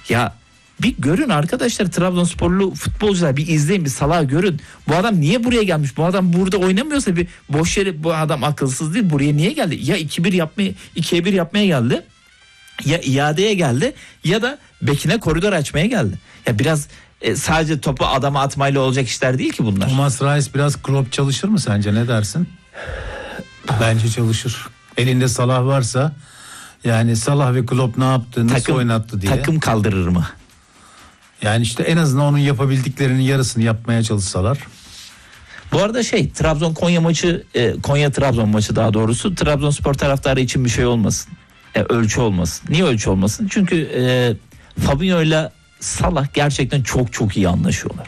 Ya bir görün arkadaşlar, Trabzonsporlu futbolcular bir izleyin, bir Salah'ı görün. Bu adam niye buraya gelmiş? Bu adam burada oynamıyorsa bir boş yere, bu adam akılsız değil. Buraya niye geldi? Ya 2-1 yapmaya geldi. Ya iadeye geldi ya da bekine koridor açmaya geldi. Ya biraz sadece topu adama atmayla olacak işler değil ki bunlar. Thomas Reis biraz Klopp çalışır mı sence, ne dersin? Bence çalışır. Elinde Salah varsa, yani Salah ve Klopp ne yaptı, nasıl oynattı diye. Takım kaldırır mı? Yani işte en azından onun yapabildiklerinin yarısını yapmaya çalışsalar. Bu arada Trabzon-Konya maçı, Konya-Trabzon maçı daha doğrusu, Trabzonspor taraftarı için bir şey olmasın. Ölçü olmasın. Niye ölçü olmasın? Çünkü Fabinho ile Salah gerçekten çok çok iyi anlaşıyorlar.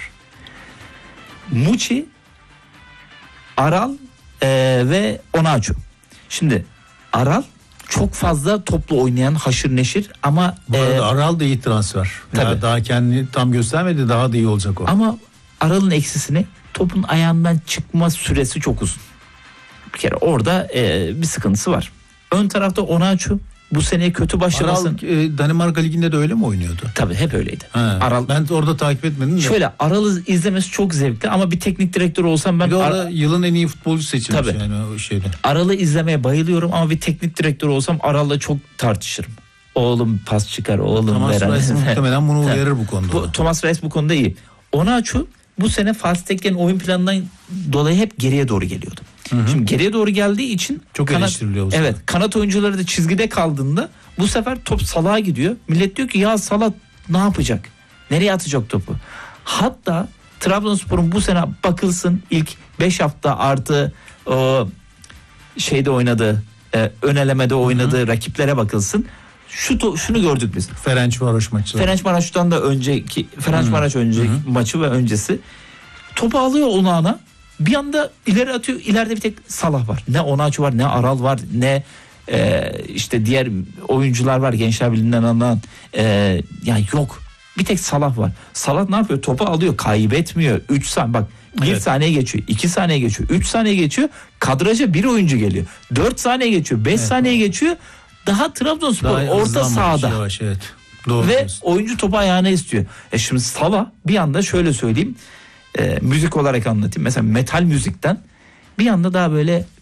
Muçi, Aral ve Onaçu. Şimdi Aral çok fazla toplu oynayan, haşır neşir ama bu arada Aral da iyi transfer. Yani daha kendini tam göstermedi, daha da iyi olacak o. Ama Aral'ın eksisini, topun ayağından çıkma süresi çok uzun. Bir kere orada bir sıkıntısı var. Ön tarafta Onaçu bu sene kötü başlamasın. Aral Danimarka Ligi'nde de öyle mi oynuyordu? Tabii hep öyleydi. Aral, ben orada takip etmedim de. Şöyle, Aral'ı izlemesi çok zevkli ama bir teknik direktör olsam ben... Bir de orada yılın en iyi futbolcu seçilmiş yani o şeyde. Aral'ı izlemeye bayılıyorum ama bir teknik direktör olsam Aral'la çok tartışırım. Oğlum pas çıkar, oğlum Thomas Reis muhtemelen bunu uyarır bu konuda. Thomas Reis bu konuda iyi. Onaçu bu sene Fatih Tekke'nin oyun planından dolayı hep geriye doğru geliyordu. Şimdi geriye doğru geldiği için çok eleştiriliyor bu sefer. Evet, kanat oyuncuları da çizgide kaldığında bu sefer top Salah'a gidiyor. Millet diyor ki ya Salah ne yapacak? Nereye atacak topu? Hatta Trabzonspor'un bu sene bakılsın ilk 5 hafta artı oynadığı, ön elemede oynadığı rakiplere bakılsın. Şunu gördük biz. Ferencvaroş maçı. Ferencvaros'tan da önceki maçı ve öncesi. Topu alıyor Onana. Bir anda ileri atıyor. İleride bir tek Salah var. Ne Onaçu var, ne Aral var, ne işte diğer oyuncular var Gençler Birliği'nden alınan. Yani yok. Bir tek Salah var. Salah ne yapıyor? Topu alıyor, kaybetmiyor. 3 saniye bak. 1 saniye geçiyor, 2 saniye geçiyor, 3 saniye geçiyor. Kadraja bir oyuncu geliyor. 4 saniye geçiyor, 5 saniye geçiyor. Daha Trabzonspor orta sahada. Yavaş, doğru ve diyorsun. Oyuncu topu ayağına istiyor. Şimdi Salah bir anda şöyle söyleyeyim. Müzik olarak anlatayım. Mesela metal müzikten bir anda daha böyle